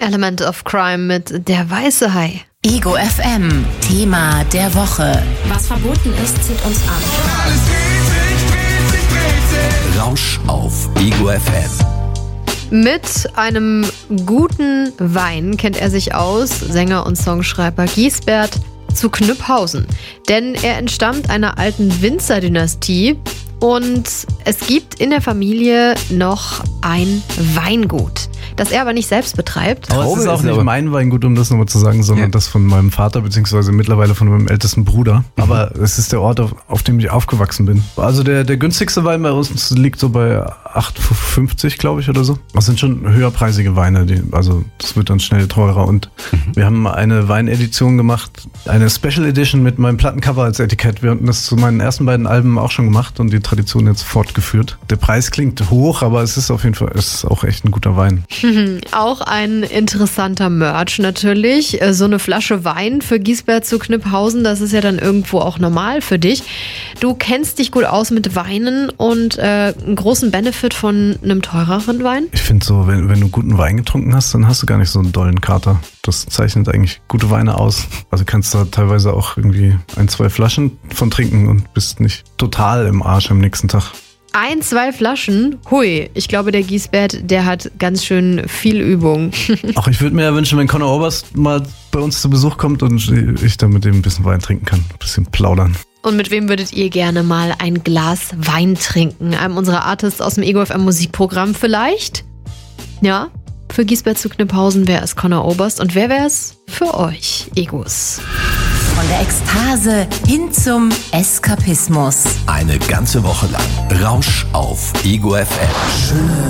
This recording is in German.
Element of Crime mit Der weiße Hai. Ego FM, Thema der Woche. Was verboten ist, zieht uns an. Rausch auf Ego FM. Mit einem guten Wein kennt er sich aus, Sänger und Songschreiber Giesbert zu Knüpphausen. Denn er entstammt einer alten Winzerdynastie und es gibt in der Familie noch ein Weingut, das er aber nicht selbst betreibt. Aber es ist auch nicht mein Weingut, um das nochmal zu sagen, sondern das von meinem Vater, beziehungsweise mittlerweile von meinem ältesten Bruder. Aber es ist der Ort, auf dem ich aufgewachsen bin. Also der günstigste Wein bei uns liegt so bei 8,50, glaube ich, oder so. Das sind schon höherpreisige Weine, also das wird dann schnell teurer. Und wir haben eine Weinedition gemacht, eine Special Edition mit meinem Plattencover als Etikett. Wir hatten das zu meinen ersten beiden Alben auch schon gemacht und die Tradition jetzt fortgeführt. Der Preis klingt hoch, aber es ist auf jeden Fall, es ist auch echt ein guter Wein. Auch ein interessanter Merch natürlich. So eine Flasche Wein für Giesbert zu Knüpphausen, das ist ja dann irgendwo auch normal für dich. Du kennst dich gut aus mit Weinen und einen großen Benefit von einem teureren Wein? Ich finde so, wenn du guten Wein getrunken hast, dann hast du gar nicht so einen dollen Kater. Das zeichnet eigentlich gute Weine aus. Also kannst da teilweise auch irgendwie 1-2 Flaschen von trinken und bist nicht total im Arsch am nächsten Tag. 1-2 Flaschen? Hui, ich glaube, der Giesbert, der hat ganz schön viel Übung. Auch ich würde mir ja wünschen, wenn Conor Oberst mal bei uns zu Besuch kommt und ich dann mit dem ein bisschen Wein trinken kann. Ein bisschen plaudern. Und mit wem würdet ihr gerne mal ein Glas Wein trinken? Einem unserer Artists aus dem Ego FM Musikprogramm vielleicht? Ja, für Giesbert zu Knüpphausen wäre es Conor Oberst. Und wer wäre es für euch, Egos? Von der Ekstase hin zum Eskapismus. Eine ganze Woche lang Rausch auf Ego FM. Schön.